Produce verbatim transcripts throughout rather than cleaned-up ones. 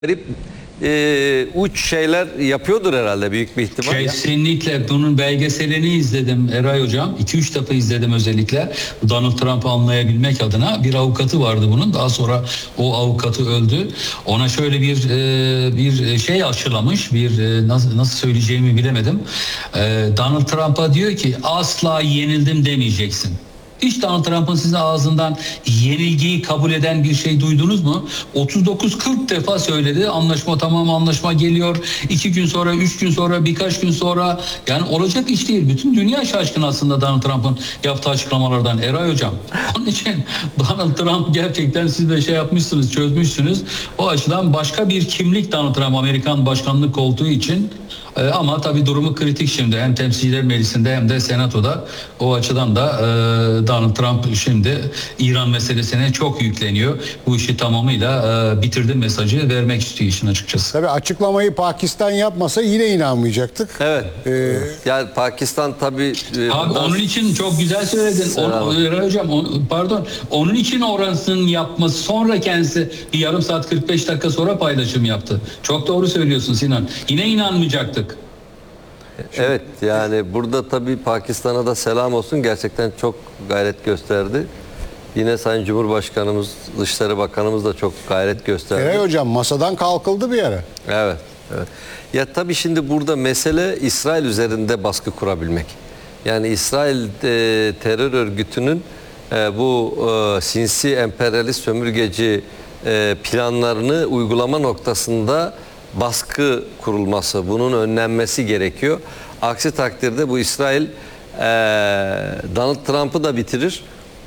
verip e, uç şeyler yapıyordur herhalde büyük bir ihtimal. Kesinlikle bunun belgeselini izledim Eray Hocam. iki üç defa izledim özellikle. Donald Trump'ı anlayabilmek adına. Bir avukatı vardı bunun. Daha sonra o avukatı öldü. Ona şöyle bir e, bir şey aşılamış. Bir e, nasıl, nasıl söyleyeceğimi bilemedim. E, Donald Trump'a diyor ki asla yenildim demeyeceksin. Hiç Donald Trump'ın sizin ağzından yenilgiyi kabul eden bir şey duydunuz mu? otuz dokuz kırk defa söyledi. Anlaşma tamam, anlaşma geliyor. iki gün sonra, üç gün sonra, birkaç gün sonra. Yani olacak iş değil. Bütün dünya şaşkın aslında Donald Trump'ın yaptığı açıklamalardan Eray Hocam. Onun için Donald Trump gerçekten siz de şey yapmışsınız, çözmüşsünüz. O açıdan başka bir kimlik Donald Trump Amerikan başkanlık koltuğu için. Ee, ama tabii durumu kritik şimdi hem Temsilciler Meclisi'nde hem de Senato'da. O açıdan da e, Donald Trump şimdi İran meselesine çok yükleniyor. Bu işi tamamıyla e, bitirdi mesajı vermek istiyor işin açıkçası. Tabii açıklamayı Pakistan yapmasa yine inanmayacaktık. Evet. Ee, yani Pakistan tabii. E, Abi onun için çok güzel söyledin. Onu, Eray Hocam on, pardon. Onun için orasının yapması sonra kendisi bir yarım saat kırk beş dakika sonra paylaşım yaptı. Çok doğru söylüyorsun Sinan. Yine inanmayacaktık. Evet yani burada tabii Pakistan'a da selam olsun. Gerçekten çok gayret gösterdi. Yine Sayın Cumhurbaşkanımız, Dışişleri Bakanımız da çok gayret gösterdi. Eray Hocam masadan kalkıldı bir ara. Evet, evet. Ya tabii şimdi burada mesele İsrail üzerinde baskı kurabilmek. Yani İsrail e, terör örgütünün e, bu e, sinsi emperyalist sömürgeci e, planlarını uygulama noktasında baskı kurulması, bunun önlenmesi gerekiyor. Aksi takdirde bu İsrail e, Donald Trump'ı da bitirir.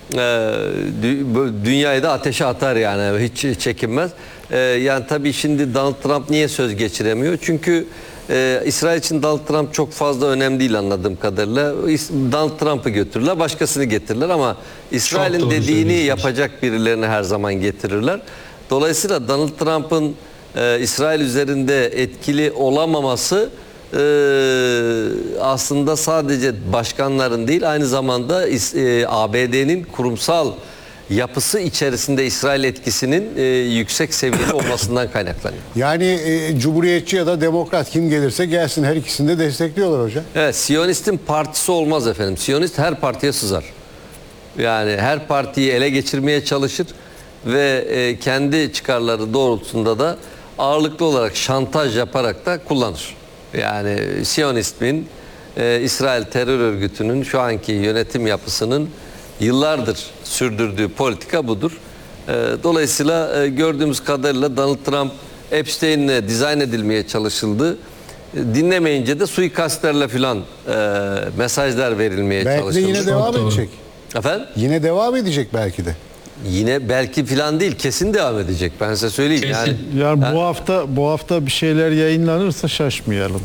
Dünyayı da ateşe atar yani, hiç çekinmez. Yani tabii şimdi Donald Trump niye söz geçiremiyor? Çünkü e, İsrail için Donald Trump çok fazla önemli değil anladığım kadarıyla. Donald Trump'ı götürürler, başkasını getirirler ama İsrail'in dediğini yapacak birilerini her zaman getirirler. Dolayısıyla Donald Trump'ın e, İsrail üzerinde etkili olamaması Ee, aslında sadece başkanların değil, aynı zamanda e, A B D'nin kurumsal yapısı içerisinde İsrail etkisinin e, yüksek seviyede olmasından kaynaklanıyor. Yani e, Cumhuriyetçi ya da Demokrat kim gelirse gelsin her ikisini de destekliyorlar hocam. Evet, Siyonist'in partisi olmaz efendim. Siyonist her partiye sızar. Yani her partiyi ele geçirmeye çalışır ve e, kendi çıkarları doğrultusunda da ağırlıklı olarak şantaj yaparak da kullanır. Yani Siyonizmin, e, İsrail terör örgütünün şu anki yönetim yapısının yıllardır sürdürdüğü politika budur. E, dolayısıyla e, gördüğümüz kadarıyla Donald Trump Epstein'le dizayn edilmeye çalışıldı. E, dinlemeyince de suikastlerle filan e, mesajlar verilmeye belki çalışıldı. Belki de yine devam edecek. Efendim? Yine devam edecek belki de. Yine belki filan değil, kesin devam edecek. Ben size söyleyeyim. Kesin. Yani, Yani ha? bu hafta bu hafta bir şeyler yayınlanırsa şaşmayalım.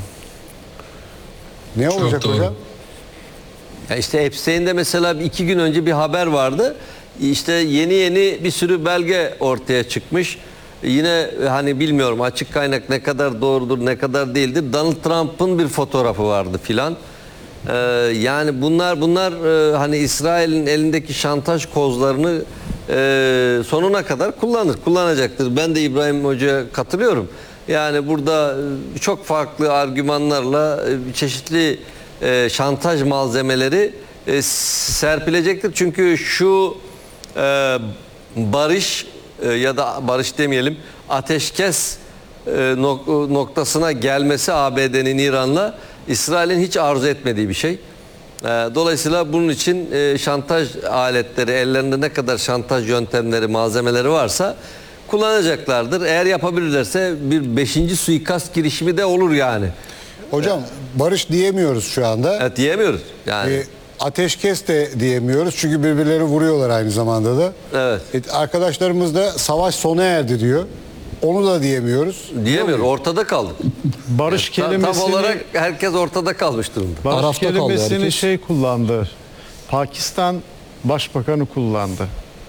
Ne olacak doğru. hocam? Ya işte Epstein'de mesela iki gün önce bir haber vardı. İşte yeni yeni bir sürü belge ortaya çıkmış. Yine hani bilmiyorum açık kaynak ne kadar doğrudur ne kadar değildir. Donald Trump'ın bir fotoğrafı vardı filan. Ee, yani bunlar bunlar e, hani İsrail'in elindeki şantaj kozlarını e, sonuna kadar kullanır, kullanacaktır. Ben de İbrahim Hoca'ya katılıyorum. Yani burada e, çok farklı argümanlarla e, çeşitli e, şantaj malzemeleri e, serpilecektir. Çünkü şu e, barış e, ya da barış demeyelim, ateşkes e, nok- noktasına gelmesi A B D'nin İran'la İsrail'in hiç arzu etmediği bir şey. Dolayısıyla bunun için şantaj aletleri, ellerinde ne kadar şantaj yöntemleri, malzemeleri varsa kullanacaklardır. Eğer yapabilirlerse bir beşinci suikast girişimi de olur yani. Hocam barış diyemiyoruz şu anda. Evet, diyemiyoruz. Yani. E, ateşkes de diyemiyoruz çünkü birbirlerini vuruyorlar aynı zamanda da. Evet. E, arkadaşlarımız da savaş sona erdi diyor. Onu da diyemiyoruz. Diyemiyor. Ortada kaldık. Barış Yani, kelimesini tam olarak herkes ortada kalmış durumda. barış Arafta kaldı kelimesini herkes. şey kullandı. Pakistan Başbakanı kullandı.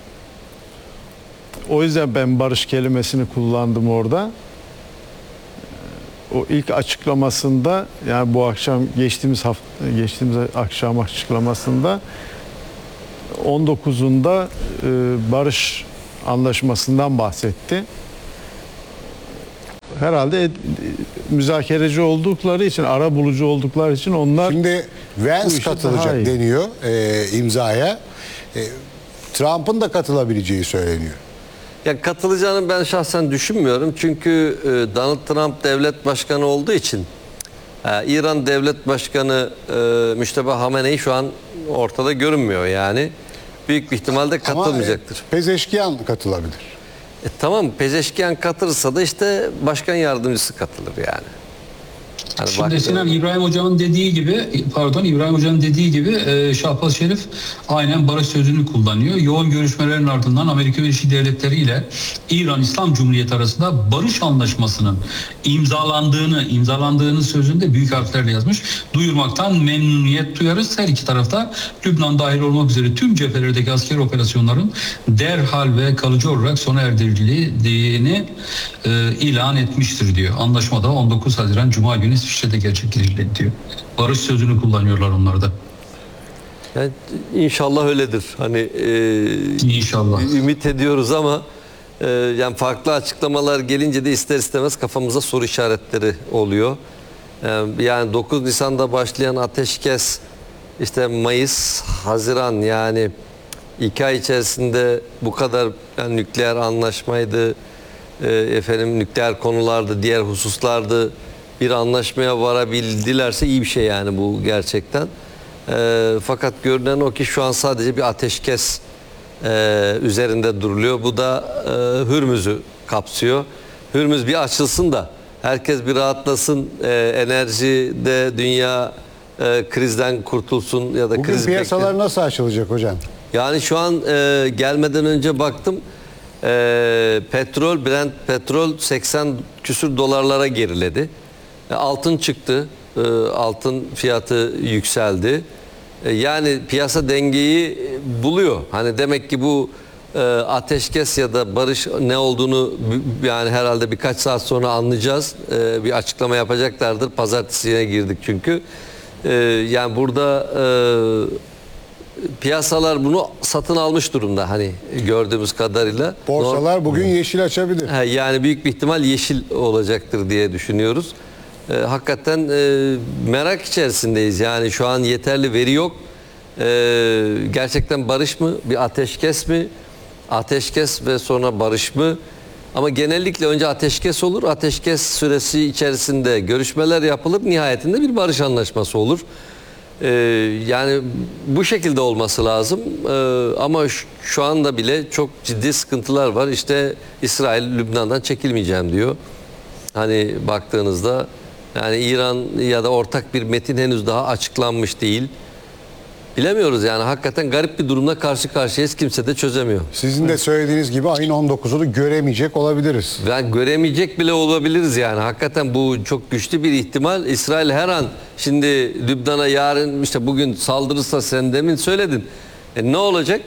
O yüzden ben barış kelimesini kullandım orada. O ilk açıklamasında, yani bu akşam geçtiğimiz hafta geçtiğimiz akşam açıklamasında on dokuzunda e, barış anlaşmasından bahsetti. herhalde e, müzakereci oldukları için, ara bulucu oldukları için onlar Şimdi bu Vance işi daha katılacak iyi. deniyor e, imzaya. E, Trump'ın da katılabileceği söyleniyor. Ya katılacağını ben şahsen düşünmüyorum. Çünkü e, Donald Trump devlet başkanı olduğu için e, İran devlet başkanı e, Müşteba Hamenei şu an ortada görünmüyor yani. Büyük bir ihtimalle katılmayacaktır. Ama e, Pezeşkiyan katılabilir. E, tamam, Pezeşkiyan katılırsa da işte başkan yardımcısı katılır yani. Hani Şimdi baktığında- Sinan, İbrahim Hocam'ın dediği gibi, pardon İbrahim Hoca'nın dediği gibi e, Şahbaz Şerif aynen barış sözünü kullanıyor. Yoğun görüşmelerin ardından Amerika Birleşik Devletleri ile İran İslam Cumhuriyeti arasında barış anlaşmasının imzalandığını, imzalandığını sözünde büyük harflerle yazmış. Duyurmaktan memnuniyet duyarız. Her iki tarafta Lübnan dahil olmak üzere tüm cephelerdeki askeri operasyonların derhal ve kalıcı olarak sona erdirildiğini e, ilan etmiştir diyor. Anlaşmada on dokuz Haziran Cuma günü İsviçre'de gerçekleştirildi diyor. Barış sözünü kullanıyorlar onlar da. Yani inşallah öyledir. Hani e, İnşallah. ümit ediyoruz ama e, yani farklı açıklamalar gelince de ister istemez kafamıza soru işaretleri oluyor. E, yani dokuz Nisan'da başlayan ateşkes işte Mayıs, Haziran, yani iki ay içerisinde bu kadar, yani nükleer anlaşmaydı, e, efendim nükleer konulardı, diğer hususlardı, bir anlaşmaya varabildilerse iyi bir şey yani bu gerçekten. E, fakat görünen o ki şu an sadece bir ateşkes e, üzerinde duruluyor. Bu da e, Hürmüz'ü kapsıyor. Hürmüz bir açılsın da herkes bir rahatlasın, e, enerjide dünya e, krizden kurtulsun ya da Bugün kriz piyasalar bekle- nasıl açılacak hocam? Yani şu an e, gelmeden önce baktım, e, petrol, Brent petrol seksen küsür dolarlara geriledi. E, altın çıktı, e, altın fiyatı yükseldi. E, yani piyasa dengeyi buluyor. Hani demek ki bu e, ateşkes ya da barış ne olduğunu b- yani herhalde birkaç saat sonra anlayacağız. E, bir açıklama yapacaklardır. Pazartesiye girdik çünkü. E, yani burada e, piyasalar bunu satın almış durumda hani gördüğümüz kadarıyla. Borsalar bugün yeşil açabilir. He, yani büyük bir ihtimal yeşil olacaktır diye düşünüyoruz. Ee, hakikaten e, merak içerisindeyiz. Yani şu an yeterli veri yok. Ee, gerçekten barış mı? Bir ateşkes mi? Ateşkes ve sonra barış mı? Ama genellikle önce ateşkes olur. Ateşkes süresi içerisinde görüşmeler yapılır. Nihayetinde bir barış anlaşması olur. Ee, yani bu şekilde olması lazım. Ee, ama şu, şu anda bile çok ciddi sıkıntılar var. İşte İsrail Lübnan'dan çekilmeyeceğim diyor. Hani baktığınızda yani İran ya da ortak bir metin henüz daha açıklanmış değil. Bilemiyoruz yani, hakikaten garip bir durumla karşı karşıyayız. Kimse de çözemiyor. Sizin de söylediğiniz gibi ayın on dokuzunu göremeyecek olabiliriz. Ben göremeyecek bile olabiliriz yani. Hakikaten bu çok güçlü bir ihtimal. İsrail her an şimdi Lübnan'a yarın işte bugün saldırırsa, sen demin söyledin. E ne olacak?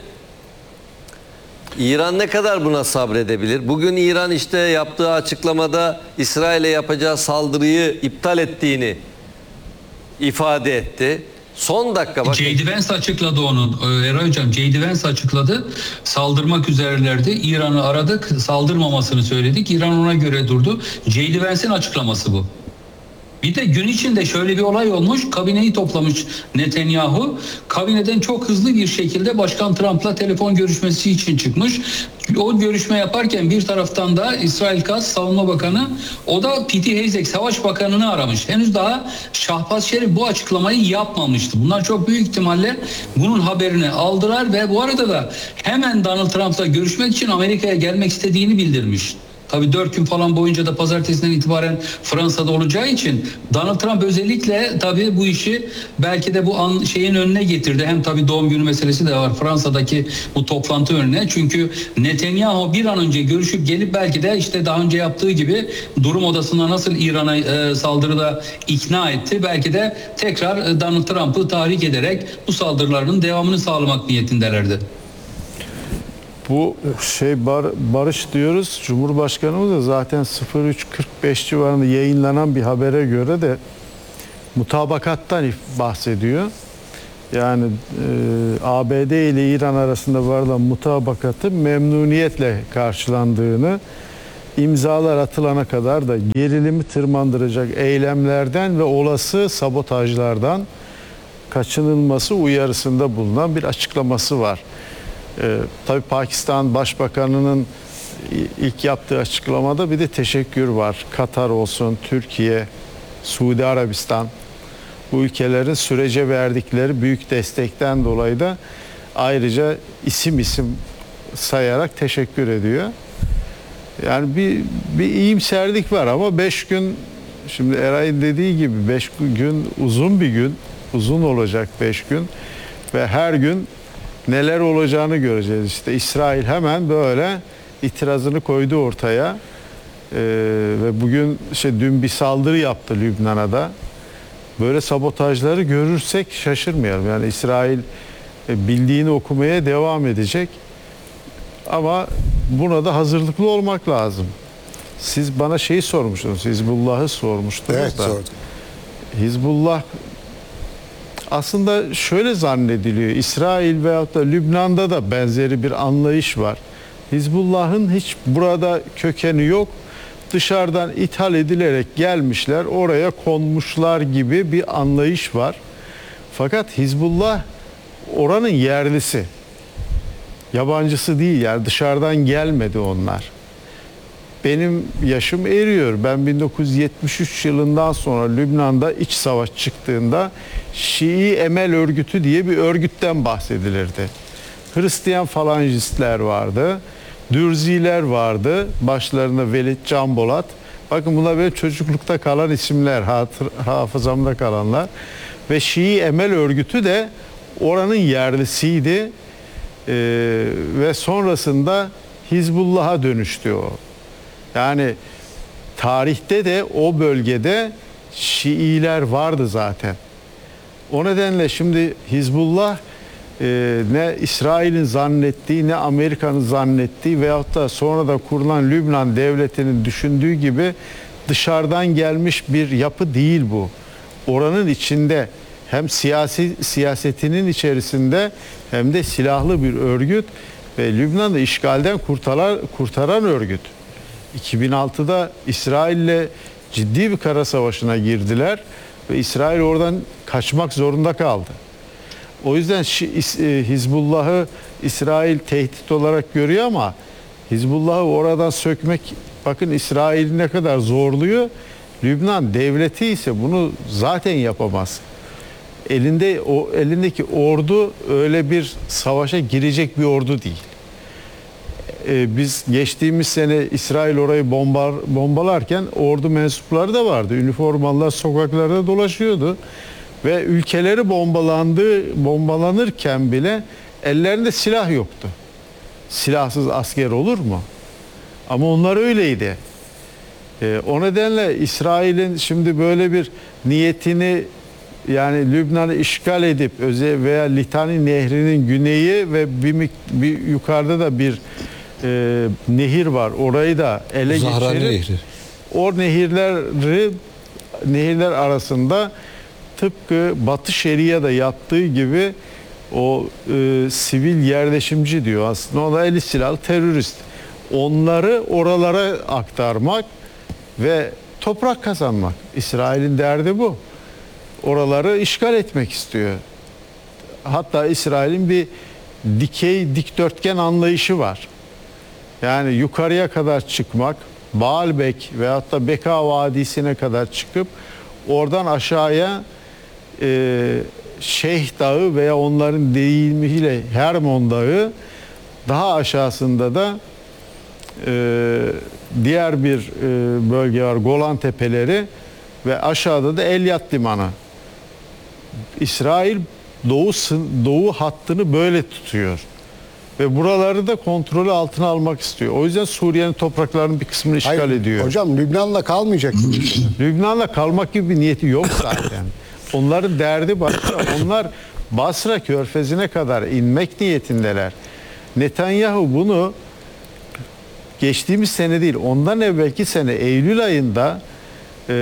İran ne kadar buna sabredebilir? Bugün İran işte yaptığı açıklamada İsrail'e yapacağı saldırıyı iptal ettiğini ifade etti. Son dakika bak. J D Vance açıkladı onu. Ee, Eray Hocam, J D Vance açıkladı. Saldırmak üzerlerdi. İran'ı aradık. Saldırmamasını söyledik. İran ona göre durdu. J D Vance'in açıklaması bu. Bir de gün içinde şöyle bir olay olmuş. Kabineyi toplamış Netanyahu. Kabineden çok hızlı bir şekilde Başkan Trump'la telefon görüşmesi için çıkmış. O görüşme yaparken bir taraftan da İsrail Katz Savunma Bakanı, o da Pete Hegseth Savaş Bakanı'nı aramış. Henüz daha Şahbaz Şerif bu açıklamayı yapmamıştı. Bunlar çok büyük ihtimalle bunun haberini aldılar ve bu arada da hemen Donald Trump'la görüşmek için Amerika'ya gelmek istediğini bildirmiş. Tabii dört gün falan boyunca da pazartesinden itibaren Fransa'da olacağı için Donald Trump özellikle tabii bu işi belki de bu an, şeyin önüne getirdi. Hem tabii doğum günü meselesi de var Fransa'daki bu toplantı önüne. Çünkü Netanyahu bir an önce görüşüp gelip belki de işte daha önce yaptığı gibi durum odasında nasıl İran'a e, saldırıda ikna etti. Belki de tekrar Donald Trump'ı tahrik ederek bu saldırıların devamını sağlamak niyetindelerdi. Bu şey bar, barış diyoruz. Cumhurbaşkanımız da zaten sıfır üç kırk beş civarında yayınlanan bir habere göre de mutabakattan bahsediyor. Yani e, A B D ile İran arasında varılan mutabakatı memnuniyetle karşılandığını, imzalar atılana kadar da gerilimi tırmandıracak eylemlerden ve olası sabotajlardan kaçınılması uyarısında bulunan bir açıklaması var. Ee, tabii Pakistan Başbakanı'nın ilk yaptığı açıklamada bir de teşekkür var. Katar olsun, Türkiye, Suudi Arabistan, bu ülkelerin sürece verdikleri büyük destekten dolayı da ayrıca isim isim sayarak teşekkür ediyor. Yani bir, bir iyimserlik var ama beş gün, şimdi Eray'ın dediği gibi beş gün uzun bir gün, uzun olacak beş gün ve her gün neler olacağını göreceğiz. İşte İsrail hemen böyle itirazını koydu ortaya ee, ve bugün işte dün bir saldırı yaptı Lübnan'a da. Böyle sabotajları görürsek şaşırmayalım. Yani İsrail bildiğini okumaya devam edecek. Ama buna da hazırlıklı olmak lazım. Siz bana şeyi sormuştunuz, Hizbullah'ı sormuştunuz Evet, da. sordum. Hizbullah aslında şöyle zannediliyor. İsrail veyahut da Lübnan'da da benzeri bir anlayış var. Hizbullah'ın hiç burada kökeni yok. Dışarıdan ithal edilerek gelmişler, oraya konmuşlar gibi bir anlayış var. Fakat Hizbullah oranın yerlisi. Yabancısı değil, yani dışarıdan gelmedi onlar. Benim yaşım eriyor. Ben bin dokuz yüz yetmiş üç yılından sonra Lübnan'da iç savaş çıktığında Şii Emel Örgütü diye bir örgütten bahsedilirdi. Hristiyan falancistler vardı. Dürziler vardı. Başlarında Velid Can Bolat. Bakın bunlar benim çocuklukta kalan isimler, hatır, hafızamda kalanlar. Ve Şii Emel Örgütü de oranın yerlisiydi. Ee, ve sonrasında Hizbullah'a dönüştü o. Yani tarihte de o bölgede Şiiler vardı zaten. O nedenle şimdi Hizbullah e, ne İsrail'in zannettiği ne Amerika'nın zannettiği veyahut da sonradan kurulan Lübnan devletinin düşündüğü gibi dışarıdan gelmiş bir yapı değil bu. Oranın içinde hem siyasi siyasetinin içerisinde hem de silahlı bir örgüt ve Lübnan'ı işgalden kurtaran, kurtaran örgüt. iki bin altıda İsrail'le ciddi bir kara savaşına girdiler ve İsrail oradan kaçmak zorunda kaldı. O yüzden Hizbullah'ı İsrail tehdit olarak görüyor ama Hizbullah'ı oradan sökmek, bakın İsrail ne kadar zorluyor. Lübnan devleti ise bunu zaten yapamaz. Elinde o elindeki ordu öyle bir savaşa girecek bir ordu değil. Ee, biz geçtiğimiz sene İsrail orayı bombar, bombalarken ordu mensupları da vardı. Üniformalılar sokaklarda dolaşıyordu ve ülkeleri bombalandığı bombalanırken bile ellerinde silah yoktu. Silahsız asker olur mu? Ama onlar öyleydi. Ee, o nedenle İsrail'in şimdi böyle bir niyetini, yani Lübnan'ı işgal edip özel veya Litani Nehri'nin güneyi ve bir, bir yukarıda da bir e, nehir var. Orayı da ele Zahra geçirip Nehri. o nehirleri nehirler arasında tıpkı Batı Şeria'da yaptığı gibi o e, sivil yerleşimci diyor aslında. O da eli silahlı terörist. Onları oralara aktarmak ve toprak kazanmak. İsrail'in derdi bu. Oraları işgal etmek istiyor. Hatta İsrail'in bir dikey dikdörtgen anlayışı var. Yani yukarıya kadar çıkmak, Baalbek veyahut da Beka Vadisi'ne kadar çıkıp oradan aşağıya e, Şeyh Dağı veya onların deyimiyle Hermon Dağı, daha aşağısında da e, diğer bir e, bölge var, Golan Tepeleri ve aşağıda da Elyat Limanı. İsrail doğu doğu hattını böyle tutuyor. Ve buraları da kontrolü altına almak istiyor. O yüzden Suriye'nin topraklarının bir kısmını işgal Hayır, ediyor. hocam Lübnan'la kalmayacak. Lübnan'la kalmak gibi bir niyeti yok zaten. Onların derdi başka. Onlar Basra Körfezi'ne kadar inmek niyetindeler. Netanyahu bunu geçtiğimiz sene değil, ondan evvelki sene Eylül ayında e,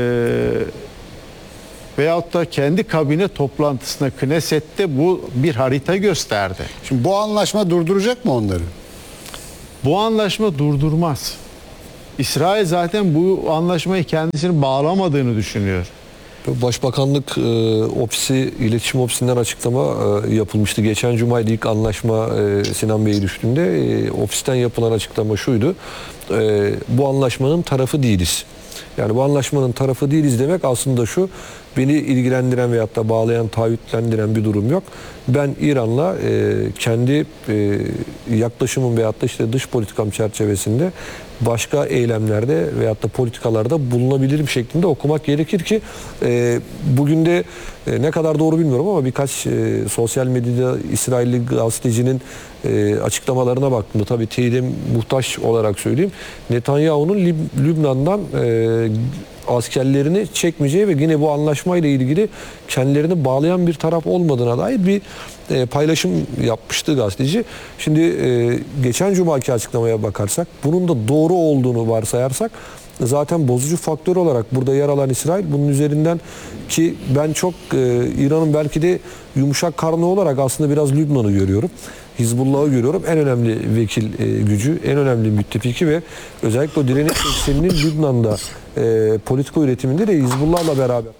veyahut da kendi kabine toplantısında Knesset'te bu bir harita gösterdi. Şimdi bu anlaşma durduracak mı onları? Bu anlaşma durdurmaz. İsrail zaten bu anlaşmayı kendisini bağlamadığını düşünüyor. Başbakanlık e, ofisi, iletişim ofisinden açıklama e, yapılmıştı. Geçen cumaydı ilk anlaşma e, Sinan Bey'e düştüğünde e, ofisten yapılan açıklama şuydu. E, bu anlaşmanın tarafı değiliz. Yani bu anlaşmanın tarafı değiliz demek aslında şu, beni ilgilendiren veyahut da bağlayan, taahhütlendiren bir durum yok. Ben İran'la e, kendi e, yaklaşımım veyahut da işte dış politikam çerçevesinde başka eylemlerde veyahut da politikalarda bulunabilirim şeklinde okumak gerekir ki e, bugün de e, ne kadar doğru bilmiyorum ama birkaç e, sosyal medyada İsrailli gazetecinin e, açıklamalarına baktığımda tabii teyide muhtaç olarak söyleyeyim. Netanyahu'nun Lib- Lübnan'dan e, askerlerini çekmeyeceği ve yine bu anlaşmayla ilgili kendilerini bağlayan bir taraf olmadığına dair bir e, paylaşım yapmıştı gazeteci. Şimdi e, geçen cumaki açıklamaya bakarsak, bunun da doğru olduğunu varsayarsak, zaten bozucu faktör olarak burada yer alan İsrail, bunun üzerinden ki ben çok e, İran'ın belki de yumuşak karnı olarak aslında biraz Lübnan'ı görüyorum. Hizbullah'ı görüyorum. En önemli vekil e, gücü, en önemli müttefiki ve özellikle o direniş ekseninin Lübnan'da e, politika üretiminde de Hizbullah'la beraber.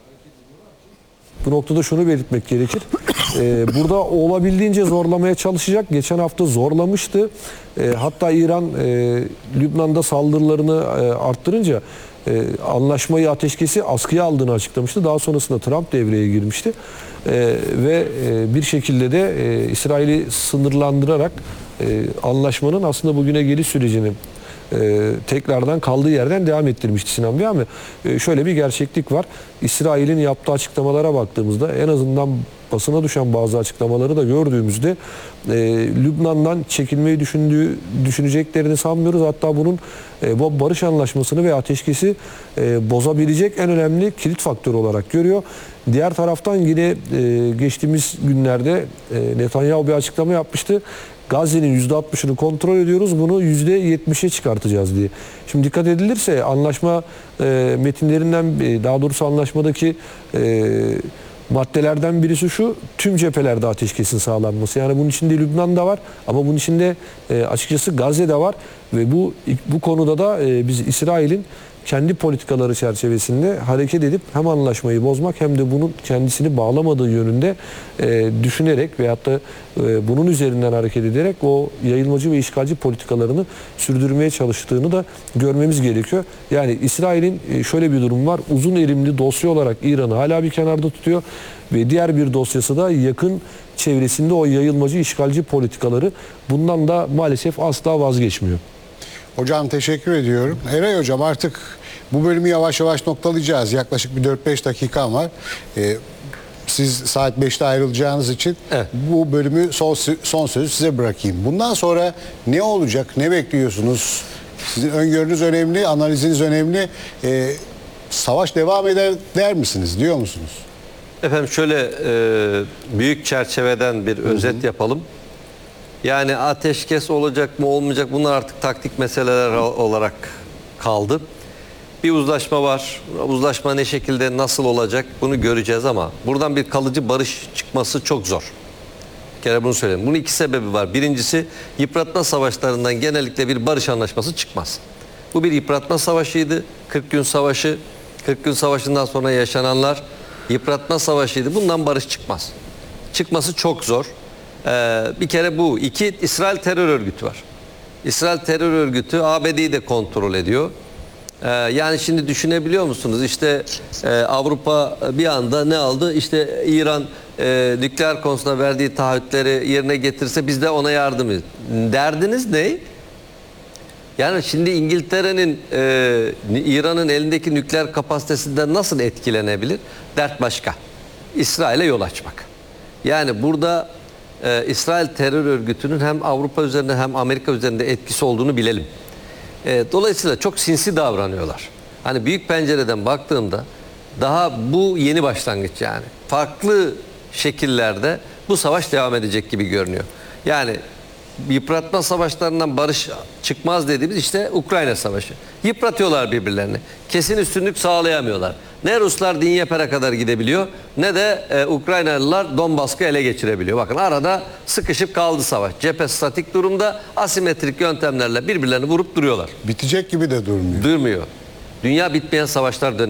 Bu noktada şunu belirtmek gerekir. E, burada olabildiğince zorlamaya çalışacak. Geçen hafta zorlamıştı. E, hatta İran e, Lübnan'da saldırılarını e, arttırınca e, anlaşmayı, ateşkesi askıya aldığını açıklamıştı. Daha sonrasında Trump devreye girmişti. E, ve e, bir şekilde de e, İsrail'i sınırlandırarak e, anlaşmanın aslında bugüne geliş sürecini e, tekrardan kaldığı yerden devam ettirmişti Sinan Bey ama e, şöyle bir gerçeklik var. İsrail'in yaptığı açıklamalara baktığımızda en azından basına düşen bazı açıklamaları da gördüğümüzde e, Lübnan'dan çekilmeyi düşündüğü, düşüneceklerini sanmıyoruz. Hatta bunun e, bu barış anlaşmasını ve ateşkesi e, bozabilecek en önemli kilit faktörü olarak görüyor. Diğer taraftan yine e, geçtiğimiz günlerde e, Netanyahu bir açıklama yapmıştı. Gazze'nin yüzde altmışını kontrol ediyoruz, bunu yüzde yetmişe çıkartacağız diye. Şimdi dikkat edilirse anlaşma e, metinlerinden, e, daha doğrusu anlaşmadaki e, maddelerden birisi şu, tüm cephelerde ateşkesin sağlanması. Yani bunun içinde Lübnan'da var ama bunun içinde e, açıkçası Gazze'de var ve bu bu konuda da e, biz İsrail'in kendi politikaları çerçevesinde hareket edip hem anlaşmayı bozmak hem de bunun kendisini bağlamadığı yönünde e, düşünerek veyahut da e, bunun üzerinden hareket ederek o yayılmacı ve işgalci politikalarını sürdürmeye çalıştığını da görmemiz gerekiyor. Yani İsrail'in e, şöyle bir durum var. Uzun elimli dosya olarak İran'ı hala bir kenarda tutuyor ve diğer bir dosyası da yakın çevresinde o yayılmacı işgalci politikaları, bundan da maalesef asla vazgeçmiyor. Hocam teşekkür ediyorum. Eray Hocam, artık bu bölümü yavaş yavaş noktalayacağız. Yaklaşık bir dört beş dakikam var. Ee, siz saat beşte ayrılacağınız için Evet. bu bölümü son, son sözü size bırakayım. Bundan sonra ne olacak, ne bekliyorsunuz? Sizin öngörünüz önemli, analiziniz önemli. Ee, savaş devam eder der misiniz, diyor musunuz? Efendim şöyle e, büyük çerçeveden bir özet yapalım. Yani ateşkes olacak mı olmayacak, bunlar artık taktik meseleler olarak kaldı. Bir uzlaşma var. Uzlaşma ne şekilde, nasıl olacak bunu göreceğiz ama buradan bir kalıcı barış çıkması çok zor. Bir kere bunu söyleyeyim. Bunun iki sebebi var. Birincisi, yıpratma savaşlarından genellikle bir barış anlaşması çıkmaz. Bu bir yıpratma savaşıydı. kırk gün savaşı. kırk gün savaşından sonra yaşananlar yıpratma savaşıydı. Bundan barış çıkmaz. Çıkması çok zor. Ee, bir kere bu. İki, İsrail terör örgütü var. İsrail terör örgütü A B D'yi de kontrol ediyor. Ee, yani şimdi düşünebiliyor musunuz? İşte e, Avrupa bir anda ne aldı? İşte İran e, nükleer konusunda verdiği taahhütleri yerine getirse biz de ona yardım ederiz. Derdiniz ne? Yani şimdi İngiltere'nin e, İran'ın elindeki nükleer kapasitesinden nasıl etkilenebilir? Dert başka. İsrail'e yol açmak. Yani burada e, İsrail terör örgütünün hem Avrupa üzerinde hem Amerika üzerinde etkisi olduğunu bilelim. E, dolayısıyla çok sinsi davranıyorlar. Hani büyük pencereden baktığımda daha bu yeni başlangıç yani. Farklı şekillerde bu savaş devam edecek gibi görünüyor. Yani yıpratma savaşlarından barış çıkmaz dediğimiz işte Ukrayna Savaşı. Yıpratıyorlar birbirlerini. Kesin üstünlük sağlayamıyorlar. Ne Ruslar Dinyeper'e kadar gidebiliyor ne de e, Ukraynalılar Donbask'ı ele geçirebiliyor. Bakın arada sıkışıp kaldı savaş. Cephe statik durumda, asimetrik yöntemlerle birbirlerini vurup duruyorlar. Bitecek gibi de durmuyor. Durmuyor. Dünya bitmeyen savaşlar dönemi.